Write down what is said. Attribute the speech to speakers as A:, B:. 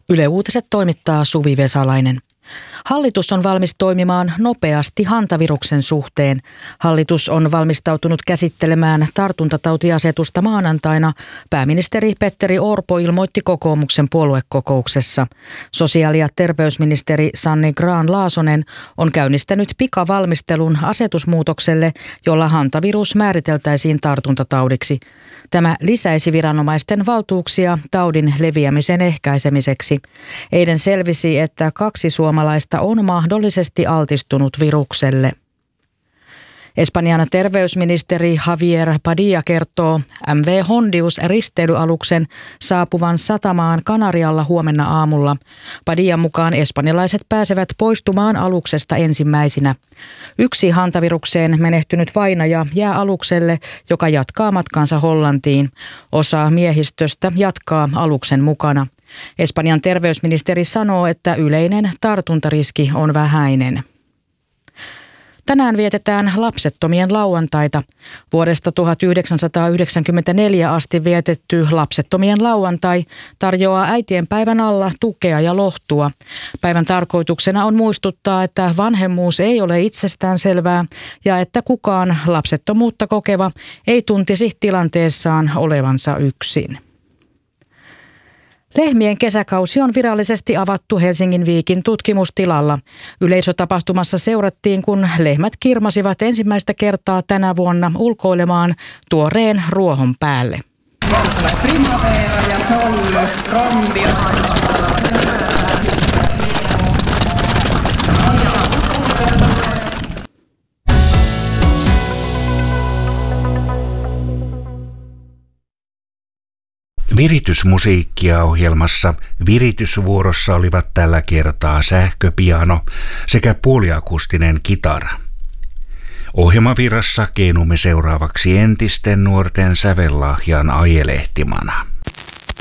A: Yle Uutiset toimittaa Suvi Vesalainen. Hallitus on valmis toimimaan nopeasti hantaviruksen suhteen. Hallitus on valmistautunut käsittelemään tartuntatautiasetusta maanantaina. Pääministeri Petteri Orpo ilmoitti kokoomuksen puoluekokouksessa. Sosiaali- ja terveysministeri Sanni Grahn-Laasonen on käynnistänyt pikavalmistelun asetusmuutokselle, jolla hantavirus määriteltäisiin tartuntataudiksi. Tämä lisäisi viranomaisten valtuuksia taudin leviämisen ehkäisemiseksi. Eilen selvisi, että 2 suomalaista on mahdollisesti altistunut virukselle. Espanjan terveysministeri Javier Padilla kertoo MV Hondius risteilyaluksen saapuvan satamaan Kanarialla huomenna aamulla. Padillan mukaan espanjalaiset pääsevät poistumaan aluksesta ensimmäisinä. 1 hantavirukseen menehtynyt vainaja jää alukselle, joka jatkaa matkaansa Hollantiin. Osa miehistöstä jatkaa aluksen mukana. Espanjan terveysministeri sanoo, että yleinen tartuntariski on vähäinen. Tänään vietetään lapsettomien lauantaita. Vuodesta 1994 asti vietetty lapsettomien lauantai tarjoaa äitienpäivän alla tukea ja lohtua. Päivän tarkoituksena on muistuttaa, että vanhemmuus ei ole itsestäänselvää ja että kukaan lapsettomuutta kokeva ei tuntisi tilanteessaan olevansa yksin. Lehmien kesäkausi on virallisesti avattu Helsingin Viikin tutkimustilalla. Yleisötapahtumassa seurattiin, kun lehmät kirmasivat ensimmäistä kertaa tänä vuonna ulkoilemaan tuoreen ruohon päälle.
B: Primavera ja Solus, Rombio.
C: Viritysmusiikkia ohjelmassa viritysvuorossa olivat tällä kertaa sähköpiano sekä puoliakustinen kitara. Ohjelmavirrassa keinumme seuraavaksi entisten nuorten sävellahjan ajelehtimana.